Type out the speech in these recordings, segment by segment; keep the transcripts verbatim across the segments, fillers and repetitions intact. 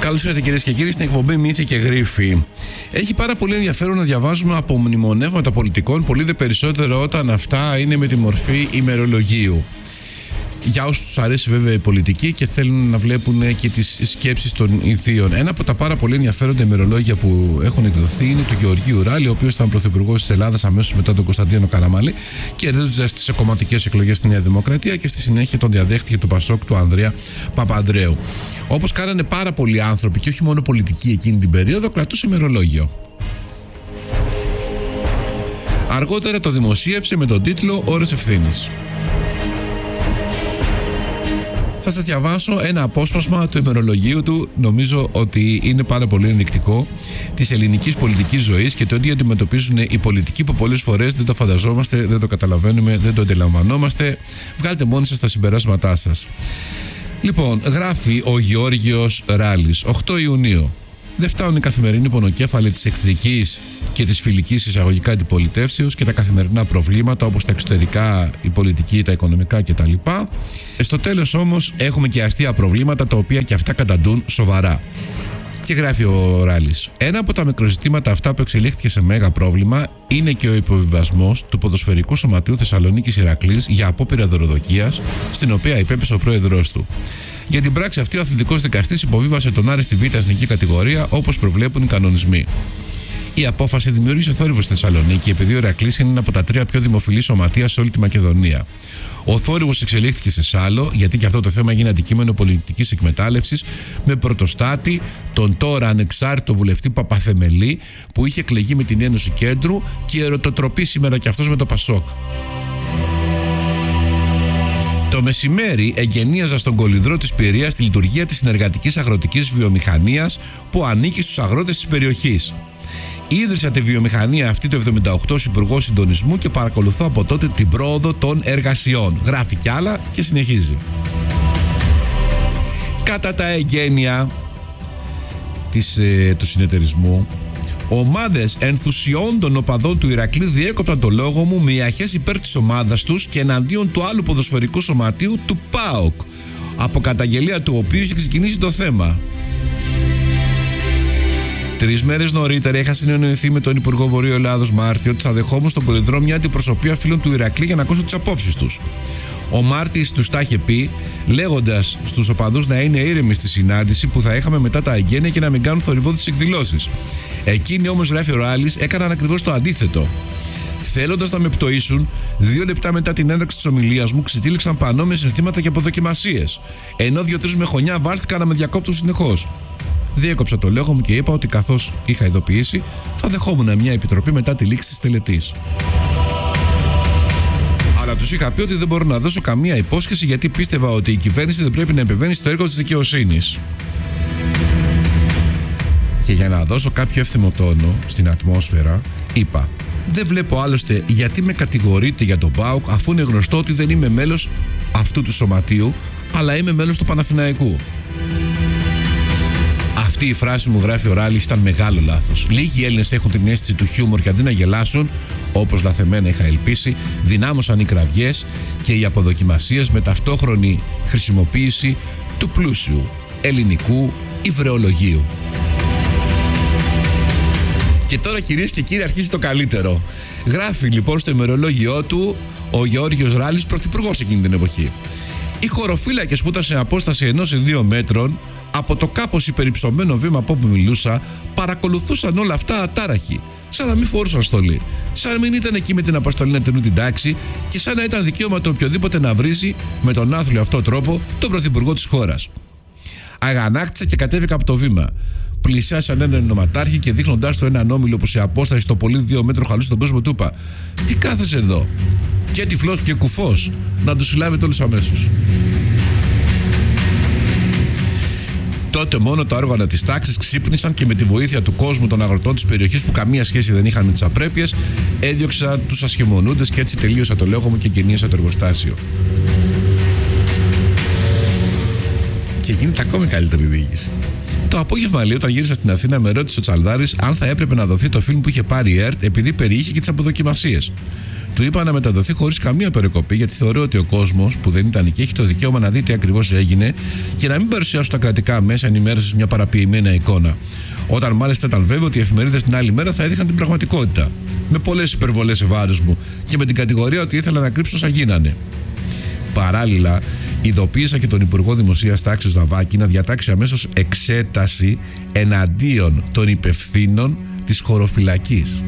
Καλώς ήρθατε κυρίες και κύριοι στην εκπομπή Μύθοι και Γρίφοι. Έχει πάρα πολύ ενδιαφέρον να διαβάζουμε απομνημονεύματα πολιτικών, πολύ δε περισσότερο όταν αυτά είναι με τη μορφή ημερολογίου. Για όσους τους αρέσει βέβαια η πολιτική και θέλουν να βλέπουν και τις σκέψεις των ιδίων. Ένα από τα πάρα πολύ ενδιαφέροντα ημερολόγια που έχουν εκδοθεί είναι του Γεωργίου Ράλη, ο οποίος ήταν πρωθυπουργός της Ελλάδας αμέσως μετά τον Κωνσταντίνο Καραμανλή, κερδίζοντας τις κομματικές εκλογές στη Νέα Δημοκρατία και στη συνέχεια τον διαδέχτηκε του Πασόκ του Ανδρέα Παπανδρέου. Όπως κάνανε πάρα πολλοί άνθρωποι και όχι μόνο πολιτικοί εκείνη την περίοδο, κρατούσε ημερολόγιο. Αργότερα το δημοσίευσε με τον τίτλο «Ώρες ευθύνης». Θα σας διαβάσω ένα απόσπασμα του ημερολογίου του, νομίζω ότι είναι πάρα πολύ ενδεικτικό της ελληνικής πολιτικής ζωής και το τι αντιμετωπίζουν οι πολιτικοί που πολλές φορές δεν το φανταζόμαστε, δεν το καταλαβαίνουμε, δεν το αντιλαμβανόμαστε. Βγάλτε μόνοι σας τα συμπεράσματά σας. Λοιπόν, γράφει ο Γεώργιος Ράλης, οκτώ Ιουνίου. Δεν φτάνουν οι καθημερινοί πονοκέφαλοι της εχθρικής και της φιλικής εισαγωγικά αντιπολιτεύσεως και τα καθημερινά προβλήματα όπως τα εξωτερικά, η πολιτική, τα οικονομικά κτλ. Στο τέλος όμως έχουμε και αστεία προβλήματα τα οποία και αυτά καταντούν σοβαρά. Και γράφει ο Ράλης: ένα από τα μικροζητήματα αυτά που εξελίχθηκε σε μέγα πρόβλημα είναι και ο υποβιβασμός του ποδοσφαιρικού σωματείου Θεσσαλονίκης Ηρακλής για απόπειρα δωροδοκίας, στην οποία υπέπεσε ο πρόεδρος του. Για την πράξη αυτή, ο αθλητικός δικαστής υποβίβασε τον Άρη στη Β' εθνική κατηγορία όπως προβλέπουν οι κανονισμοί. Η απόφαση δημιούργησε θόρυβο στη Θεσσαλονίκη, επειδή ο Ηρακλής είναι ένα από τα τρία πιο δημοφιλή σωματεία σε όλη τη Μακεδονία. Ο θόρυβος εξελίχθηκε σε Σάλο, γιατί και αυτό το θέμα έγινε αντικείμενο πολιτικής εκμετάλλευσης, με πρωτοστάτη τον τώρα ανεξάρτητο βουλευτή Παπαθεμελή, που είχε εκλεγεί με την Ένωση Κέντρου και ερωτοτροπεί σήμερα και αυτός με το Πασόκ. Το μεσημέρι εγκαινίαζα στον κολυνδρό της Πειραιάς τη λειτουργία της συνεργατικής αγροτικής βιομηχανίας που ανήκει στους αγρότες της περιοχής. Ίδρυσα τη βιομηχανία αυτή το εβδομήντα οκτώ ως Υπουργός Συντονισμού και παρακολουθώ από τότε την πρόοδο των εργασιών. Γράφει κι άλλα και συνεχίζει. Κατά τα εγγένεια της, ε, του συνεταιρισμού, ομάδες ενθουσιών των οπαδών του Ηρακλή διέκοπταν το λόγο μου με ιαχές υπέρ της ομάδας τους και εναντίον του άλλου ποδοσφαιρικού σωματείου, του ΠΑΟΚ, από καταγγελία του οποίου είχε ξεκινήσει το θέμα. Τρεις μέρες νωρίτερα είχα συνεννοηθεί με τον Υπουργό Βορείου Ελλάδος Μάρτιο ότι θα δεχόμουν στον κολυνδρό μια αντιπροσωπεία φίλων του Ηρακλή για να ακούσω τις απόψεις τους. Ο Μάρτης τους τα είχε πει, λέγοντας στους οπαδούς να είναι ήρεμοι στη συνάντηση που θα είχαμε μετά τα εγγένεια και να μην κάνουν θορυβώδεις εκδηλώσεις. Εκείνοι όμως, γράφει ο Ράλης, έκαναν ακριβώς το αντίθετο. Θέλοντας να με πτωίσουν, δύο λεπτά μετά την έναρξη της ομιλίας μου, ξετύλιξαν πανόμοιες συνθήματα και αποδοκιμασίες. Ενώ δύο-τρεις με χωνιά βάλθηκαν να με διακόπτουν συνεχώς. Διέκοψα το λόγο μου και είπα ότι καθώς είχα ειδοποιήσει, θα δεχόμουν μια επιτροπή μετά τη λήξη της τελετής. Αλλά τους είχα πει ότι δεν μπορώ να δώσω καμία υπόσχεση, γιατί πίστευα ότι η κυβέρνηση δεν πρέπει να επεμβαίνει στο έργο της δικαιοσύνης. Και για να δώσω κάποιο εύθυμο τόνο στην ατμόσφαιρα, είπα: δεν βλέπω άλλωστε γιατί με κατηγορείτε για τον ΠΑΟΚ, αφού είναι γνωστό ότι δεν είμαι μέλος αυτού του σωματείου, αλλά είμαι μέλος του Παναθηναϊκού. Αυτή η φράση, μου γράφει ο Ράλης, ήταν μεγάλο λάθος. Λίγοι Έλληνες έχουν την αίσθηση του χιούμορ και αντί να γελάσουν, όπως λαθεμένα είχα ελπίσει, δυνάμωσαν οι κραυγές και οι αποδοκιμασίες με ταυτόχρονη χρησιμοποίηση του πλούσιου ελληνικού ηβραιολογίου. Και τώρα, κυρίες και κύριοι, αρχίζει το καλύτερο. Γράφει λοιπόν στο ημερολόγιό του ο Γεώργιος Ράλης, πρωθυπουργός εκείνη την εποχή: οι χωροφύλακες που ήταν σε απόσταση ενός ή δύο μέτρων από το κάπως υπερυψωμένο βήμα από όπου μιλούσα, παρακολουθούσαν όλα αυτά ατάραχοι, σαν να μην φορούσαν στολή, σαν να μην ήταν εκεί με την αποστολή να τηρούν την τάξη και σαν να ήταν δικαίωμα του οποιοδήποτε να βρίζει με τον άθλιο αυτό τρόπο τον πρωθυπουργό της χώρας. Αγανάκτησα και κατέβηκα από το βήμα. Πλησιάσαν έναν νοματάρχη και δείχνοντάς το έναν όμιλο που σε απόσταση στο πολύ δύο μέτρο χαλούσε τον κόσμο, του είπα: τι κάθεσαι εδώ? Και τυφλός και κουφός, να τους συλλάβετε όλους αμέσως. Τότε μόνο τα όργανα της τάξης ξύπνησαν και με τη βοήθεια του κόσμου των αγροτών της περιοχής, που καμία σχέση δεν είχαν με τις απρέπειες, έδιωξαν τους ασχημονούντες και έτσι τελείωσα το λόγο μου και γεννήσα το εργοστάσιο. Και γίνεται ακόμη καλύτερη διοίκηση. Το απόγευμα, λέει, όταν γύρισα στην Αθήνα, με ρώτησε ο Τσαλδάρης αν θα έπρεπε να δοθεί το φιλμ που είχε πάρει η ΕΡΤ, επειδή περιείχε και τις αποδοκιμασίες. του είπα να μεταδοθεί χωρίς καμία περικοπή, γιατί θεωρώ ότι ο κόσμος που δεν ήταν εκεί έχει το δικαίωμα να δει τι ακριβώς έγινε και να μην παρουσιάσουν τα κρατικά μέσα ενημέρωσης μια παραποιημένη εικόνα. Όταν μάλιστα ήταν βέβαιο ότι οι εφημερίδες την άλλη μέρα θα έδειχναν την πραγματικότητα. Με πολλές υπερβολές σε βάρος μου και με την κατηγορία ότι ήθελα να κρύψω όσα γίνανε. Παράλληλα, ειδοποίησα και τον Υπουργό Δημοσίας Τάξης Δαβάκη να διατάξει αμέσως εξέταση εναντίον των υπευθύνων της χωροφυλακής.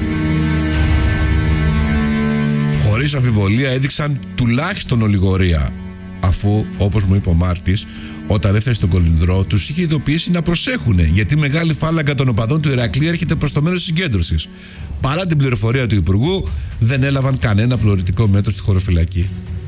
Χωρίς αμφιβολία έδειξαν τουλάχιστον ολιγορία, αφού, όπως μου είπε ο Μάρτης, όταν έφτασε στον Κολυνδρό, τους είχε ειδοποιήσει να προσέχουν, γιατί μεγάλη φάλαγγα των οπαδών του Ηρακλή έρχεται προς το μέρος της συγκέντρωσης. Παρά την πληροφορία του Υπουργού, δεν έλαβαν κανένα προαιρετικό μέτρο στη χωροφυλακή.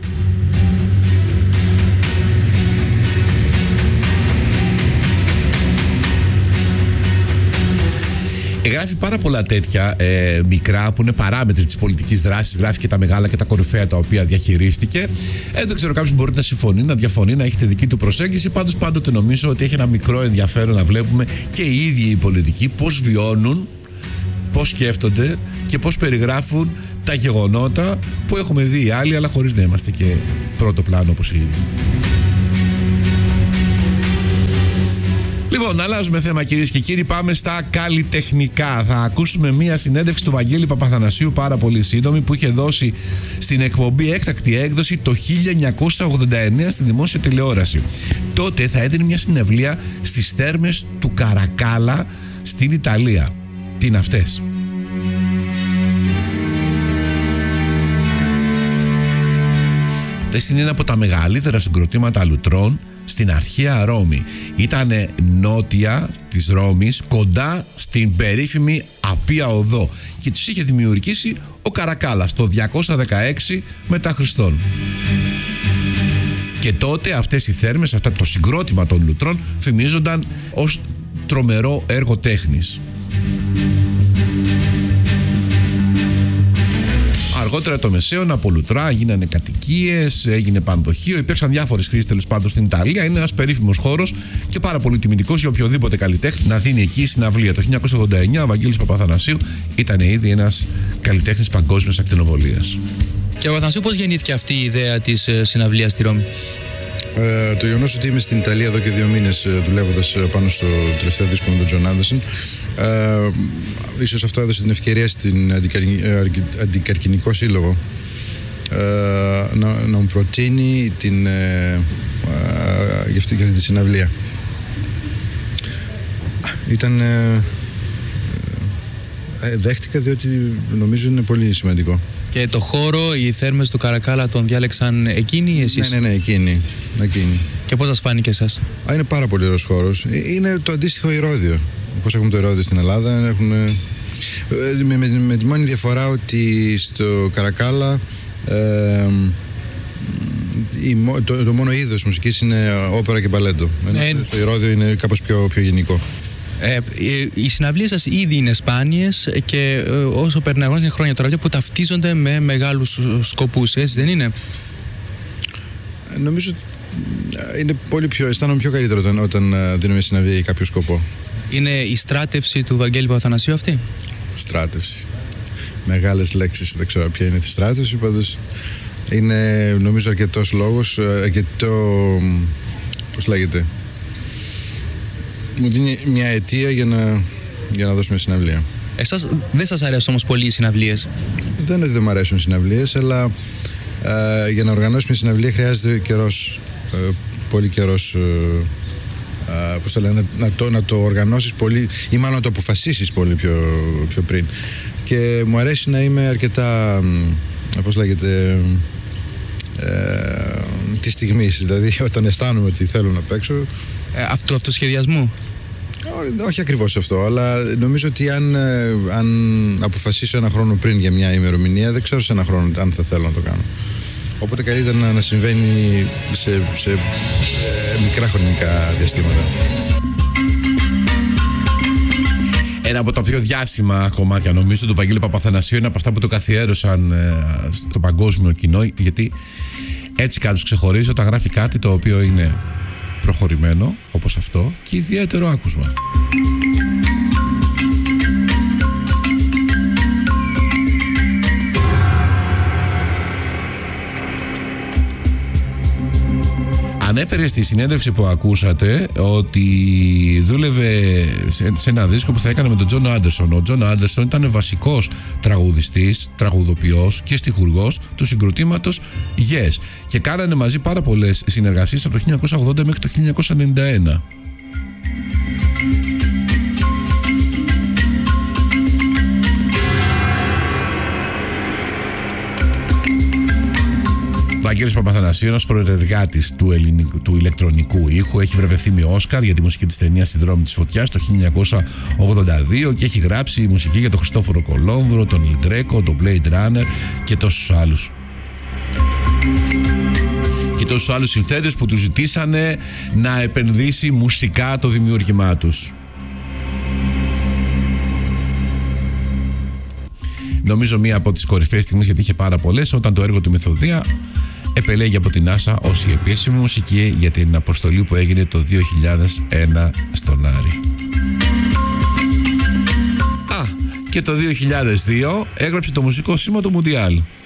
Γράφει πάρα πολλά τέτοια ε, μικρά που είναι παράμετροι της πολιτικής δράσης. Γράφει και τα μεγάλα και τα κορυφαία τα οποία διαχειρίστηκε. Ε, δεν ξέρω, κάποιος μπορεί να συμφωνεί, να διαφωνεί, να έχει τη δική του προσέγγιση. Πάντως πάντοτε νομίζω ότι έχει ένα μικρό ενδιαφέρον να βλέπουμε και οι ίδιοι οι πολιτικοί πώς βιώνουν, πώς σκέφτονται και πώς περιγράφουν τα γεγονότα που έχουμε δει οι άλλοι, αλλά χωρίς να είμαστε και πρώτο πλάνο όπως οι ίδιοι. Λοιπόν, αλλάζουμε θέμα, κυρίες και κύριοι, πάμε στα καλλιτεχνικά. Θα ακούσουμε μία συνέντευξη του Βαγγέλη Παπαθανασίου, πάρα πολύ σύντομη, που είχε δώσει στην εκπομπή Έκτακτη Έκδοση το χίλια εννιακόσια ογδόντα εννέα στη δημόσια τηλεόραση. Τότε θα έδινε μια συναυλία στις θέρμες του Καρακάλα στην Ιταλία. Τι είναι αυτές? Αυτές είναι ένα από τα μεγαλύτερα συγκροτήματα λουτρών στην αρχαία Ρώμη. Ήτανε νότια της Ρώμης, κοντά στην περίφημη Απία Οδό, και τους είχε δημιουργήσει ο Καρακάλας το διακόσια δεκαέξι μετά Χριστόν. Και τότε αυτές οι θέρμες, αυτά το συγκρότημα των λουτρών, φημίζονταν ως τρομερό έργο τέχνης. Αργότερα το Μεσαίων από λουτρά γίνανε κατοικίες, έγινε πανδοχείο, υπήρξαν διάφορες χρήσεις τέλος πάντων στην Ιταλία. Είναι ένας περίφημος χώρος και πάρα πολύ τιμητικός για οποιοδήποτε καλλιτέχνη να δίνει εκεί συναυλία. Το χίλια εννιακόσια ογδόντα εννέα ο Βαγγέλης Παπαθανασίου ήταν ήδη ένας καλλιτέχνης παγκόσμιας ακτινοβολίας. Και ο Παπαθανασίου, πώς γεννήθηκε αυτή η ιδέα της συναυλίας στη Ρώμη? Ε, το γεγονός ότι είμαι στην Ιταλία εδώ και δύο μήνες δουλεύοντας πάνω στο τελευταίο δίσκο με τον Τζον Άντερσον, ε, ίσως αυτό έδωσε την ευκαιρία στην Αντικαρκινικό Σύλλογο ε, να, να μου προτείνει την, ε, ε, για, αυτή, για αυτή τη συναυλία. Ήταν ε, ε, δέχτηκα διότι νομίζω είναι πολύ σημαντικό. Και το χώρο, οι θέρμες του Καρακάλα τον διάλεξαν εκείνοι, εσείς? Ναι, ναι, ναι, εκείνοι, εκείνοι. Και πώς σας φάνηκε εσάς? Α, είναι πάρα πολύ ωραίος χώρος. Είναι το αντίστοιχο ηρώδιο. Πώς έχουμε το ηρώδιο στην Ελλάδα, έχουμε... Με, με, με τη μόνη διαφορά ότι στο Καρακάλα ε, η, το, το μόνο είδος μουσικής είναι όπερα και μπαλέτο. Ναι. Ενώ στο ηρώδιο είναι κάπως πιο, πιο γενικό. Ε, οι συναυλίες σας ήδη είναι σπάνιες και ε, όσο περνάει είναι χρόνια τώρα που ταυτίζονται με μεγάλους σκοπούς, έτσι δεν είναι? Ε, νομίζω ότι είναι πολύ πιο, αισθάνομαι πιο καλύτερο όταν, όταν δίνουμε συναυλία για κάποιο σκοπό. Είναι η στράτευση του Βαγγέλη Παπαθανασίου αυτή? Στράτευση. Μεγάλες λέξεις, δεν ξέρω ποια είναι τη στράτευση, πάντως είναι νομίζω αρκετός λόγος, αρκετό, πώς λέγεται, μου δίνει μια αιτία για να, για να δώσουμε συναυλία. Εσάς δεν σας αρέσουν όμως πολύ οι συναυλίες? Δεν είναι ότι δεν μου αρέσουν οι συναυλίες, αλλά ε, για να οργανώσουμε συναυλία χρειάζεται καιρός, ε, πολύ καιρός, ε, ε, πώς το λένε, να, να, το, να το οργανώσεις πολύ, ή μάλλον να το αποφασίσεις πολύ πιο, πιο πριν. Και μου αρέσει να είμαι αρκετά, ε, πώς λέγεται, ε, τη στιγμή, δηλαδή όταν αισθάνομαι ότι θέλω να παίξω. Ε, αυτό, αυτοσχεδιασμού? Ό, όχι ακριβώς αυτό, αλλά νομίζω ότι αν, αν αποφασίσω ένα χρόνο πριν για μια ημερομηνία, δεν ξέρω σε ένα χρόνο αν θα θέλω να το κάνω. Οπότε καλύτερα να, να συμβαίνει σε, σε ε, μικρά χρονικά διαστήματα. Ένα από τα πιο διάσημα κομμάτια νομίζω του Βαγγέλη Παπαθανασίου είναι από αυτά που το καθιέρωσαν ε, στο παγκόσμιο κοινό, γιατί έτσι κάποιος ξεχωρίζει όταν γράφει κάτι το οποίο είναι προχωρημένο όπως αυτό και ιδιαίτερο άκουσμα. Ανέφερε στη συνέντευξη που ακούσατε ότι δούλευε σε ένα δίσκο που θα έκανε με τον Τζον Άντερσον. Ο Τζον Άντερσον ήταν βασικός τραγουδιστής, τραγουδοποιός και στιχουργός του συγκροτήματος Yes, και κάνανε μαζί πάρα πολλές συνεργασίες από το χίλια εννιακόσια ογδόντα μέχρι το χίλια εννιακόσια ενενήντα ένα. Βαγγέλης Παπαθανασίου, ένας προεργάτης του, ελληνικού, του ηλεκτρονικού ήχου, έχει βραβευτεί με Όσκαρ για τη μουσική της ταινίας «Στη δρόμη της φωτιάς» το χίλια εννιακόσια ογδόντα δύο και έχει γράψει μουσική για τον Χριστόφορο Κολόμβρο, τον Ιλ τον Blade Runner και τόσους άλλους. Και τόσους άλλους συνθέτες που του ζητήσανε να επενδύσει μουσικά το δημιούργημά τους. Νομίζω μία από τις κορυφαίες στιγμές, γιατί είχε πάρα πολλές, όταν το έργο του Μεθοδία επελέγει από την NASA ως η επίσημη μουσική για την αποστολή που έγινε το δύο χιλιάδες ένα στον Άρη. Α, και το δύο χιλιάδες δύο έγραψε το μουσικό σήμα του Μουντιάλ.